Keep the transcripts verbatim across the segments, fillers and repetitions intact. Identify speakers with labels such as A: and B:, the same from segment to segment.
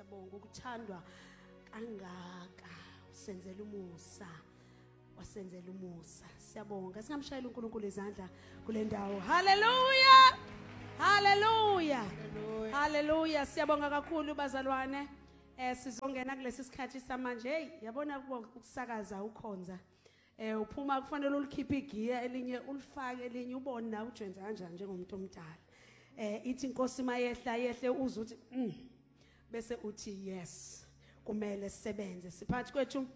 A: siyabonga ukuthandwa kangaka usenzela umusa wasenzela umusa siyabonga singamshayela uNkulunkulu izandla kule ndawo haleluya haleluya haleluya siyabonga kakhulu bazalwane eh sizongena kulesi sikhathi samanje hey yabona ukusakaza ukhonza eh uphuma kufanele ulikhiphe igiya elinye ulifake elinye ubone na ujenza kanjani njengomuntu omdala eh ithi inkosi mayehla yehle uze uthi mm bese uthi yes kumele sisebenze siphathi kwethu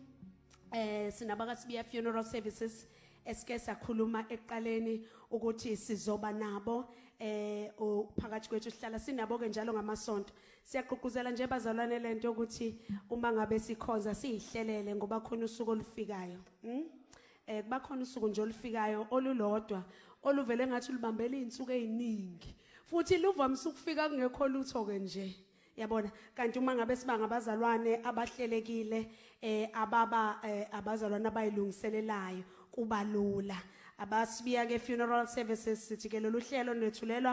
A: eh sinabaka sibiya funeral services esike sakhuluma eqaleni ukuthi sizoba nabo eh phakathi kwethu sihlala sinabo ke njalo ngamasonto siyaqhuquzela nje bazalwane lento ukuthi uma ngabe sikhonza sihlelele ngoba khona usuku olufikayo hm eh kuba khona usuku nje olufikayo olulodwa oluvele ngathi libambela izinsuku eziningi futhi luvamisa ukufika kungekho lutho ke nje yabona kanti uma ngabe siba ngabazalwane abahlelekile eh ababa abazalwane abayilungiselelayo kuba lula abasibiya ke funeral services sithi ke lolu hlelo nethulelwa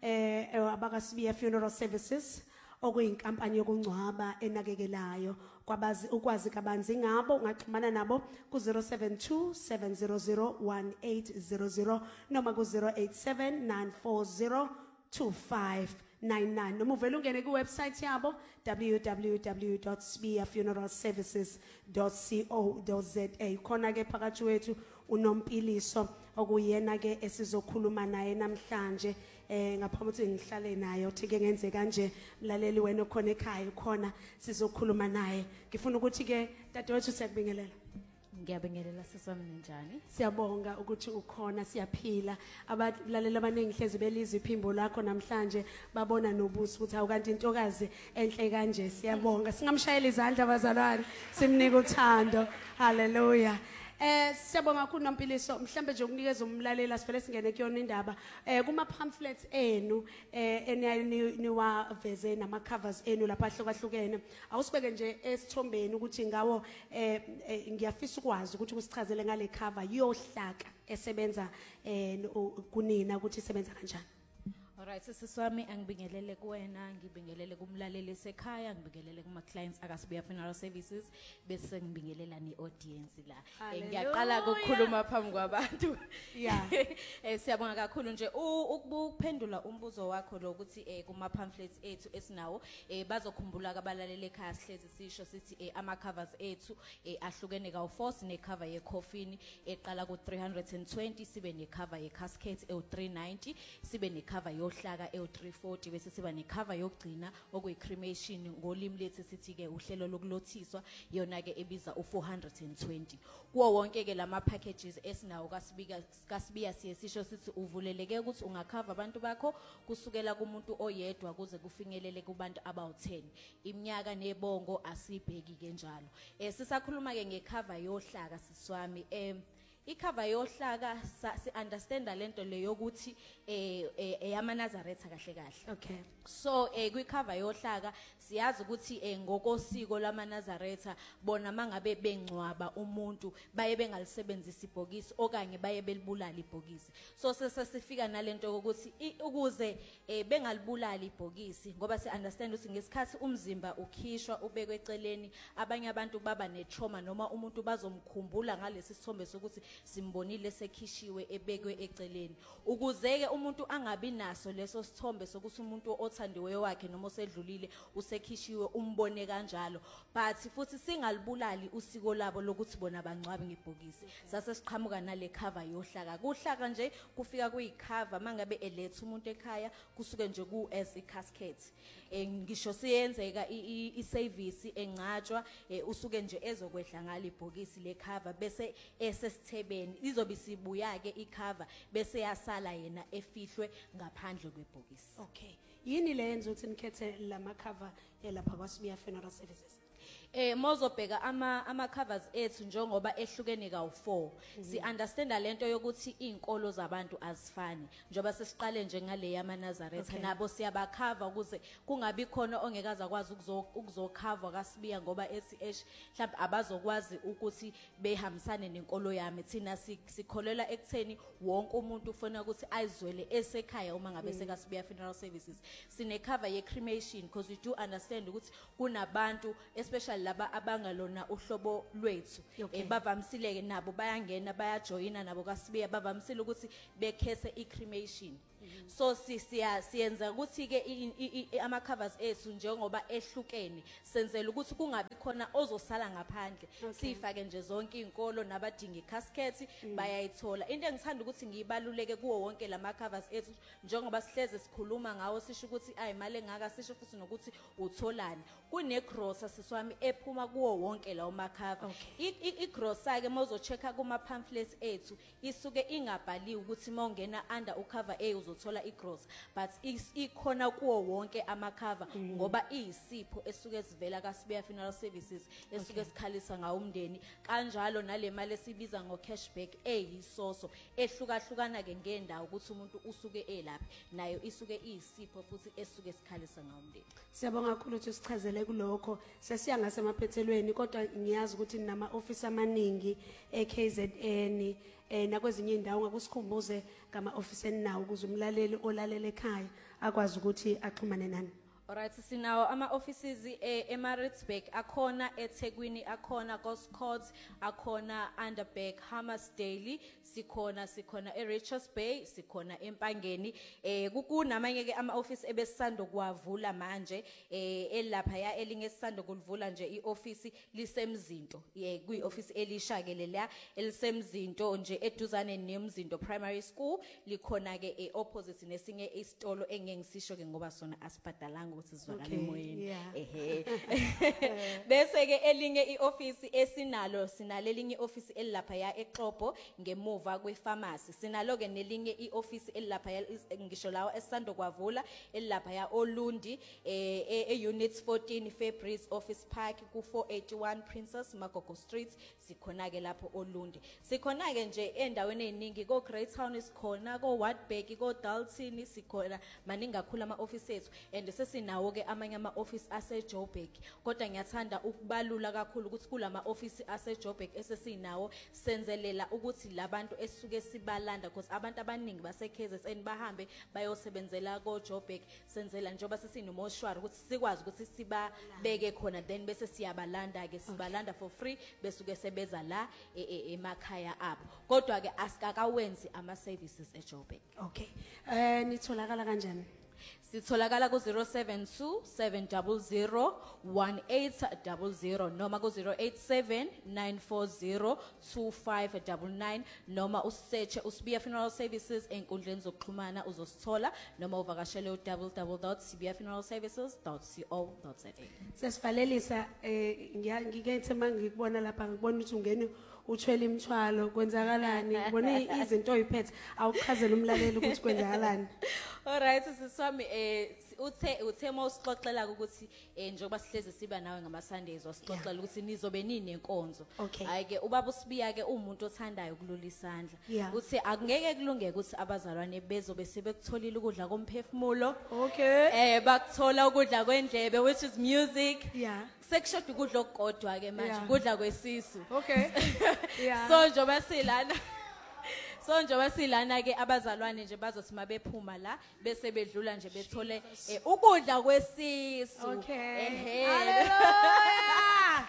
A: eh abakasibiya funeral services okuyinkampani yokungcwaba enakekelayo kwabazi ukwazi kabanzi ngabo ungaxhumana nabo ku zero seven two seven zero zero one eight zero zero noma ku zero eight seven nine four zero two five nine nine noma uvela ungene ku website yabo w w w dot sibiya funeral services dot co dot za khona ke phakathi wethu unompiliso okuyena ke esizokhuluma naye namhlanje eh ngaphambi ukuthi ngihlale naye uthi ke ngenze kanje mlaleli wena khona ekhaya khona sizokhuluma naye ngifuna ukuthi ke dadewethu siyakubingelela
B: ngiyabingelela sisami njani
A: siyabonga ukuthi ukhona siyaphila abalaleli abaningi hlezi belizwe iphimbo lakho namhlanje babona nobuso ukuthi awukanti intokazi enhle kanje siyabonga singamshayela izandla abazalwane simnika uthando haleluya Eh siyabonga kakhulu nompiliso mhlambe nje ukunikeza umlalela sivele singene kuyona indaba eh kuma pamphlets enu eh eniwaveze nama covers enu lapha ahlukahlukene awusibeke nje esithombeni ukuthi ngawo eh ngiyafisa ukwazi ukuthi kusichazele ngale cover yohlaka esebenza eh kunina ukuthi isebenza kanjani.
B: Alright siswami angibingelele kuwena ngibingelele kumlaleli esekhaya ngibingelele kuma clients akasibiya funeral services bese ngibingelela ni audience la ngiyaqala ukukhuluma phambi kwabantu
A: yeah
B: eh siyabonga kakhulu nje ukuphendula umbuzo wakho lo ukuthi eh kuma pamphlets ethu esinawo eh bazokhumbula abalaleli ekhaya sihlezi sisho sithi eh ama covers ethu eh ahlukene kawu force ne cover ye coffin eqala ku three hundred twenty sibe ne cover ye casket e three ninety sibe ne cover yohlaka e three forty bese siba ne cover yokugcina okuyi cremation ngolimi lethu sithi ke uhlelo lokulothiswa yona ke ebiza u four hundred twenty kuwo wonke ke lama packages esinawo kasibika kasibiya siye sisho sithi uvuleleke ukuthi ungakhava abantu bakho kusukela kumuntu oyedwa kuze kufinyelele kubantu abawu ten iminyaka nebongo asibheki ke njalo eh sisakhuluma ke ngecover yohlaka siswami eh icover yohlaka si understand lento leyo ukuthi eh eyama Nazareth kahle kahle
A: okay
B: so eh kwi cover yohlaka siyazi ukuthi eh ngokosiko lama Nazareth bona mangabe bengcwaba umuntu baye bengalisebenzisa ibhokisi okanye baye belibulala ibhokisi so sesifika nalento ukuthi ukuze eh bengalibulala ibhokisi ngoba si understand ukuthi ngesikhathi umzimba ukhishwa ubekwe eceleni abanye abantu baba ne trauma noma umuntu bazomkhumbula ngalesi sithombe sokuthi simbonile sekhishiwe ebekwe eceleni ukuzeke umuntu angabi naso leso sithombe sokuthi umuntu othandiweyo wakhe noma osedlulile usekhishiwe umbone kanjalo but futhi singalibulali usiko labo lokuthi bona bangcwabe ngebhokisi sase siqhamuka nale cover yohlaka kuhlaka nje kufika kuyicover mangabe eletha umuntu ekhaya kusuke nje ku as a casket ngisho siyenzeka i service engcatshwa usuke nje ezokwehla ngale ibhokisi le cover bese esesithebeni izobe sibuya ke icover bese yasala yena efihlwe ngaphandle kwebhokisi.
A: Okay yini le yenza ukuthi nikhethe lama cover elapha kwaSibiya Funeral Services?
B: Eh mozobheka ama ama covers ethu njengoba ehlukene kawu four si understanda lento yokuthi izinkolo zabantu azifani njoba sesiqale nje ngale yama Nazareth nabo siyabakhava ukuze kungabi khona ongekaza kwazi ukuzokhava kaSibiya ngoba S C H mhlawumbe abazokwazi ukuthi behambisane nenkolo yami thina sikholela ekutheni wonke umuntu ufuna ukuthi ayizwele esekhaya uma ngabe sekaSibiya Funeral Services sine cover ye cremation because we do understand ukuthi kunabantu especially laba abangalona uhlobo lwethu bavamsile nabo bayangena bayajoyina nabo kaSibiya bavamsile ukuthi bekhese i-cremation so siya siyenza ukuthi ke ama covers ethu njengoba ehlukene senzela ukuthi kungabi khona ozosala ngaphandle sifake nje zonke izinkolo nabadinga icasket bayayithola into engithanda ukuthi ngiyibaluleke kuwo wonke lama covers ethu njengoba sihleze sikhuluma ngawo sisho ukuthi ayimali engaka sisho futhi nokuthi utholani kune grocer siswami ephuma kuwo wonke lawo makhava i grocer ke mozochecka kuma pamphlets ethu isuke ingabhaliwe ukuthi mawungena under ucover A uzothola igrocer but ikhona kuwo wonke amakhava ngoba iyisipho esuke sivela kaSibiya Funeral Services esuke sikhalisa ngawo umndeni kanjalo nale mali esibiza ngo cashback eyisoso ehlukahlukana ke ngendawo ukuthi umuntu usuke elaphi nayo isuke iyisipho futhi esuke sikhalisa ngawo umndeni.
A: Siyabonga kakhulu ukuthi usichazele kulokho sesiya ngasemaphethelweni kodwa ngiyazi ukuthi nama office amaningi e-K Z N eh nakwezinye indawo ngakusikhumbuze ngama office enawo ukuze umlaleli olalele ekhaya akwazi ukuthi axhumane nani.
B: Alright sinawo ama offices eMaritzburg akhona eThekwini akhona Goscourt akhona Underberg Hammersdale sikhona sikhona eRichards Bay sikhona eMpangeni eh kunamanye ke ama office ebesisando kuwavula manje eh elapha ya elinge sisando kulivula nje ioffice lisemzinto ye kuyi office elishakele la elisemzinto nje eduzane neMzinto Primary School likhona ke eopposite nesinye isitolo engengisisho ke ngoba sona asibhadalanga ukuthi sizwakale emoyeni ehe bese ke elinye ioffice esinalo sinalo elinye ioffice elapha ya eXhobo ngemuva kwepharmacy sinalo ke nelinye ioffice elapha ya ngisho lawo esisando kwavula elapha ya Olundi eh e unit fourteen Fabrice Office Park ku four eighty-one Princess Magogo Street sikhona ke lapho Olundi sikhona ke nje endaweni eziningi ko Great Town isikhona ko Wartburg ko Dalton sikhona maningi kakhulu ama office ethu and sesinawo ke amanye ama office ase Joburg kodwa ngiyathanda ukubalula kakhulu ukuthi kulama office ase Joburg esesinawo senzelela ukuthi labantu esisuke sibalanda because abantu abaningi base K Z N bahambe bayosebenzela ko Joburg senzela njoba sesinomoshwari ukuthi sikwazi ukuthi sibabeke khona then bese siyabalanda ke sibalanda for free besuke sebeza la emakhaya abo kodwa ke asikakawenzi ama services eJoburg.
A: Okay eh nitholakala kanjani?
B: Sitholakala ku zero seven two seven zero zero one eight zero zero noma ku zero eight seven nine four zero two five nine nine noma usearch uSibiya Funeral Services enkundleni zokuxhumana uzosithola noma uvakashele u w w w dot sibiya funeral services dot co dot za.
A: Sesivalelisa eh ngike mangikubona lapha ngibona ukuthi ungene uthwele imithwalo kwenzakalani ngibone izinto oyiphethe awuchazela umlaleli ukuthi kwenzakalani.
B: Alright siswami eh uthe uthemo usixoxela ukuthi eh njengoba sihleze siba nawe ngama Sundays wasixoxela ukuthi nizobe ninenkonzo hayi ke ubaba uSibiya ke umuntu othandayo ukulula isandla uthi akungeke kulungeke ukuthi abazalwane bezobe sebekutholile ukudla komphefumulo
A: okay
B: eh bakuthola ukudla kwendlebe which is music
A: yeah
B: sekushoda ukudla okukodwa ke manje ukudla kwesisu
A: okay yeah
B: so njengoba silana so njengoba silana ke abazalwane nje bazothi mabephuma la bese bedlula nje bethole ukudla kwesisu
A: ehe haleluya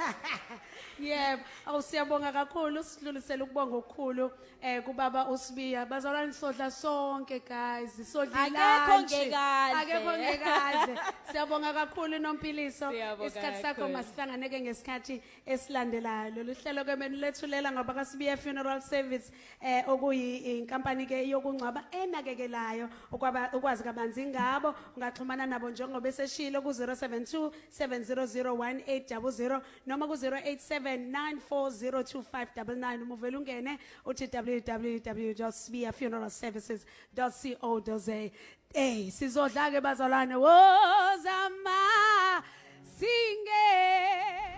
A: yebo awusiyabonga kakhulu sidlulisela ukubonga okukhulu eh kubaba uSibiya bazalwane sodla sonke guys sodlila
B: akekho ngekadle
A: akekho ngekadle siyabonga kakhulu noMpiliso isikhathi sakho masihlanganeke ngesikhathi esilandelayo lolu hlelo ke menu lethulela ngoba kaSibiya Funeral Service eh okuyi inkampani ke yokungcwaba enakekelayo ukwazi kabanzi ngabo ungaxhumana nabo njengoba eseshilo ku zero seven two seven zero zero one eight zero zero noma ku zero eight seven nine four zero two five nine nine umuvela ungene uthi w w w dot sibiya funeral services dot co dot za. Eh sizodla ke bazalwane wozama singe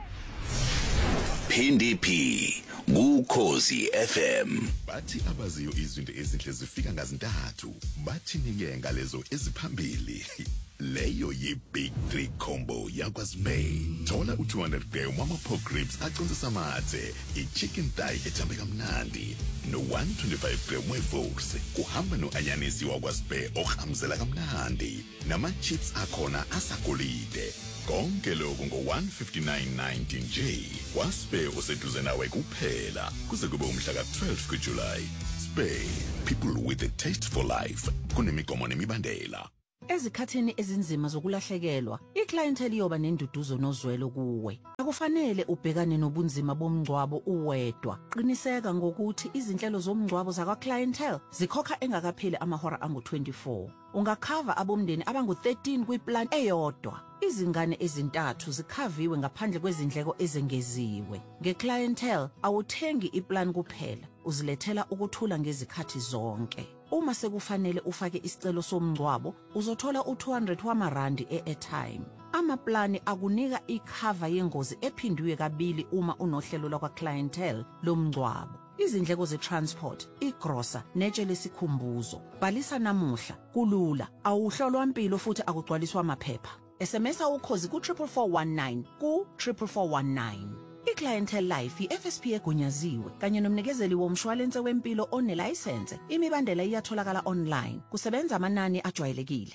C: Phindi P kuKhosi F M.
D: Bathi abaziyo izinto ezinhle zifika ngazintathu. Bathi nike ngalezo eziphambili. Leyo yi Big Three Combo yakwaSpay. Thola u two hundred gram mama pork ribs aconsa amathe, i-chicken thigh ethambe kamnandi, no one twenty-five gram wevolse. Kuhamba no anyanisi wakwaSpay ohamzela kamnandi, nama chips akhona asagolide. Konke lokho ngo one fifty-nine ninety nje. WaSpay useduze nawe kuphela. Kuze kube umhla ka twelve kuJuly. Spay, people with a taste for life. Kunemigomo nemibandela.
E: Ezikhathini ezinzima zokulahlekelwa, iclientele iyoba nenduduzo nozwelo kuwe. Akufanele ubhekane nobunzima bomngcwabo uwedwa. Qiniseka ngokuthi izinhlelo zomngcwabo zakwa clientele zikhokha engakapheli amahora angu twenty-four. Ungakhava abomndeni abangu thirteen kwiplan eyodwa. Izingane ezintathu zikhaviwe ngaphandle kwezindleko ezengeziwe. Ngeclientele awuthengi iplan kuphela, uzilethela ukuthula ngezikhathi zonke. Uma sekufanele ufake isicelo somngcwabo, uzothola u two hundred wamarandi e-airtime. Amaplani akunika ikhava yengozi ephindiwe kabili uma unohlelo lwakwa clientele lomngcwabo. Izindleko ze-transport, igrosa, netshe lesikhumbuzo. Bhalisa namuhla, kulula, awuhlolwa impilo futhi akugcwaliswa amaphepha. S M S ukhozi ku four four one nine ku four four one nine. iClientele Life i-F S P egunyaziwe kanye nomnikezeli womshwalense wempilo onelicense. Imibandela iyatholakala online. Kusebenza amanani ajwayelekile.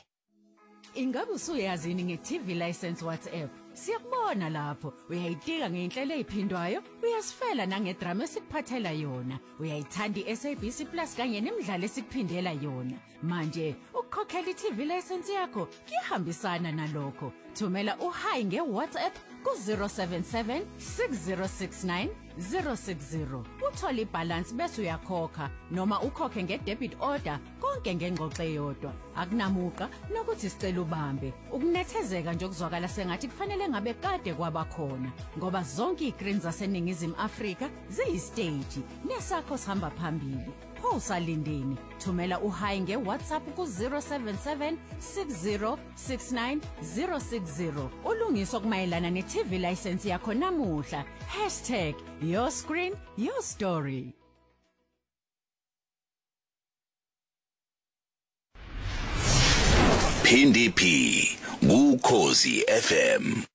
F: Ingabe usuyazini nge-T V license WhatsApp? Siyakubona lapho. Uyayitika ngeinhlelo eziphindwayo, uyasifela nangedrama esikuphathela yona. Uyayithanda i-S A B C Plus kanye nemidlalo esikuphindela yona. Manje ukukhokhela i-T V license yakho kuyahambisana nalokho. Thumela uhayi nge-WhatsApp ku zero seven seven six zero six nine zero six zero. Uthola ibalance bese uyakhokha noma ukhokhe nge-debit order konke ngengxoxo eyodwa. Akunamuqa nokuthi sicela ubambe. Ukunethezeka nje okuzwakala sengathi kufanele ngabe kade kwabakhona ngoba zonke i-greens zaseNingizimu Afrika ziyistage nesakho sihamba phambili. Pho usalindeni, thumela uhayi nge-WhatsApp ku zero seven seven six zero six nine zero six zero. Ulungiswa kumayelana ne-T V license yakho namuhla. Hashtag your screen, your story.
C: Phindi P kuKhosi F M.